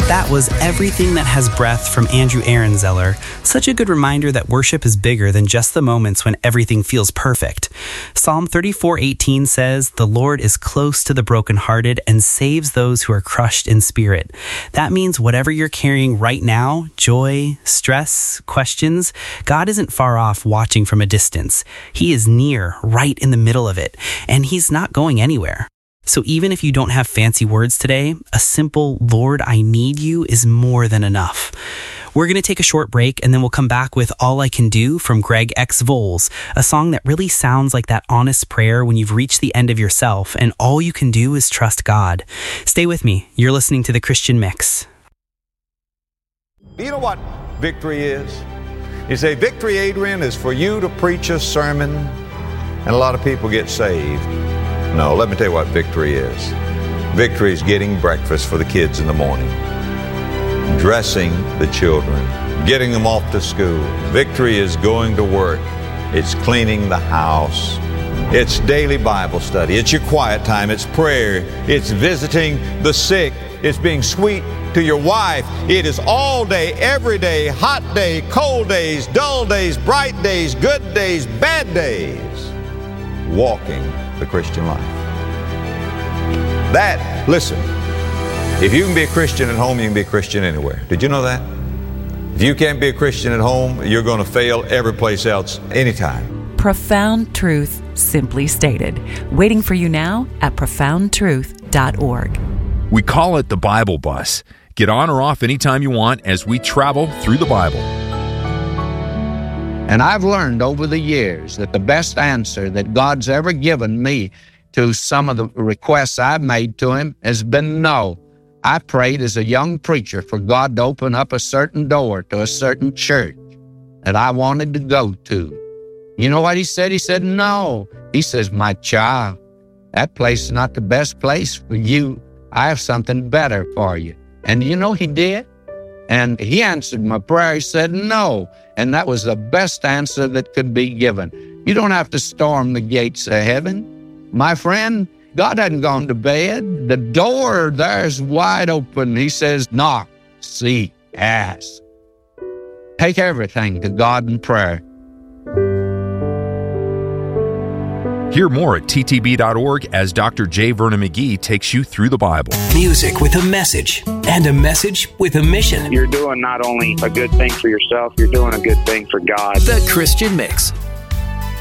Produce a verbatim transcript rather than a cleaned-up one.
That was Everything That Has Breath from Andrew Ehrenzeller. Such a good reminder that worship is bigger than just the moments when everything feels perfect. Psalm thirty-four eighteen says, "The Lord is close to the brokenhearted and saves those who are crushed in spirit." That means whatever you're carrying right now, joy, stress, questions, God isn't far off watching from a distance. He is near, right in the middle of it, and He's not going anywhere. So even if you don't have fancy words today, a simple "Lord, I need you" is more than enough. We're going to take a short break, and then we'll come back with All I Can Do from Greg X. Volz, a song that really sounds like that honest prayer when you've reached the end of yourself and all you can do is trust God. Stay with me. You're listening to The Christian Mix. You know what victory is? You say, victory, Adrian, is for you to preach a sermon and a lot of people get saved. No, let me tell you what victory is. Victory is getting breakfast for the kids in the morning, dressing the children, getting them off to school. Victory is going to work. It's cleaning the house. It's daily Bible study. It's your quiet time. It's prayer. It's visiting the sick. It's being sweet to your wife. It is all day, every day, hot day, cold days, dull days, bright days, good days, bad days, walking the Christian life. That, listen, if you can be a Christian at home, you can be a Christian anywhere. Did you know that? If you can't be a Christian at home, you're going to fail every place else, anytime. Profound truth, simply stated. Waiting for you now at profound truth dot org. We call it the Bible Bus. Get on or off anytime you want as we travel through the Bible. And I've learned over the years that the best answer that God's ever given me to some of the requests I've made to Him has been no. I prayed as a young preacher for God to open up a certain door to a certain church that I wanted to go to. You know what He said? He said, no. He says, my child, that place is not the best place for you. I have something better for you. And you know He did? And He answered my prayer. He said, no. And that was the best answer that could be given. You don't have to storm the gates of heaven. My friend, God hadn't gone to bed. The door there's wide open. He says, knock, seek, ask. Take everything to God in prayer. Hear more at T T B dot org as Doctor J. Vernon McGee takes you through the Bible. Music with a message, and a message with a mission. You're doing not only a good thing for yourself, you're doing a good thing for God. The Christian Mix